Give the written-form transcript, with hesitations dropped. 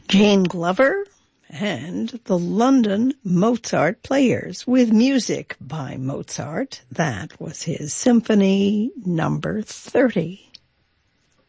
Jane Glover and the London Mozart Players with music by Mozart. That was his Symphony number 30.